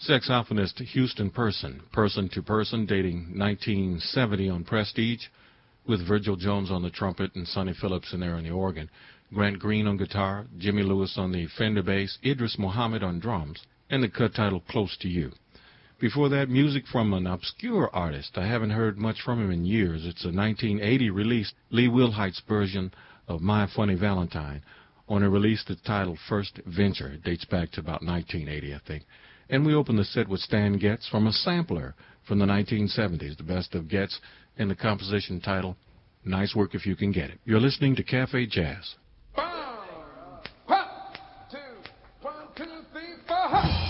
Saxophonist Houston Person to Person, dating 1970 on Prestige, with Virgil Jones on the trumpet and Sonny Phillips in there on the organ, Grant Green on guitar, Jimmy Lewis on the Fender bass, Idris Muhammad on drums, and the cut titled Close to You. Before that, music from an obscure artist. I haven't heard much from him in years. It's a 1980 release, Lee Wilhite's version of My Funny Valentine, on a release that's titled First Venture. It dates back to about 1980, I think. And we open the set with Stan Getz from a sampler from the 1970s, the best of Getz, and the composition title, Nice Work If You Can Get It. You're listening to Cafe Jazz. 1, 2, 1, 2, 3, 4.